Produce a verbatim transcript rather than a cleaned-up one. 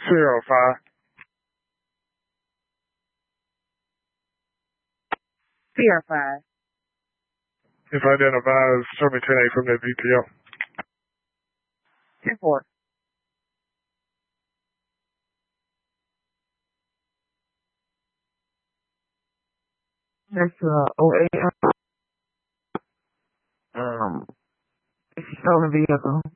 zero five. Sierra five. If identifies, show me ten eight from the V T O. ten four. That's uh, oh eight. Um, it's a stolen vehicle.